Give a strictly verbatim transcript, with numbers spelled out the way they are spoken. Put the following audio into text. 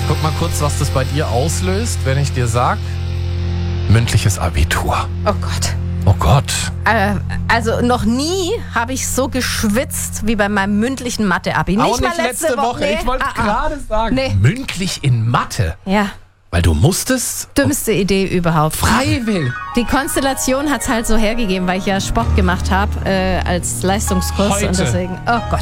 guck mal kurz, was das bei dir auslöst, wenn ich dir sag, mündliches Abitur. Oh Gott. Oh Gott. Äh, also noch nie habe ich so geschwitzt wie bei meinem mündlichen Mathe-Abi. Nicht, Auch nicht mal letzte, Woche. Nee. Ich wollte ah, ah. gerade sagen. Nee. Mündlich in Mathe. Ja, Weil du musstest. dümmste Idee überhaupt. Freiwillig. Die Konstellation hat es halt so hergegeben, weil ich ja Sport gemacht habe äh, als Leistungskurs. Heute. Und deswegen, oh Gott.